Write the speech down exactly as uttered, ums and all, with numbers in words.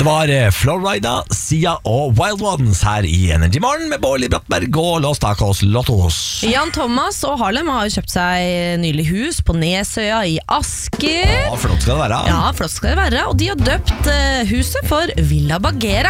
Det var Florida, Sia og Wild Ones her i Energy Morgen med Bårli Brattberg og Los Tacos Lottos. Jan Thomas og Harlem har jo kjøpt seg nylig hus på Nesøya i Asker. Ja, flott skal det være. Ja, flott skal det være. Og de har døpt huset for Villa Bagheera.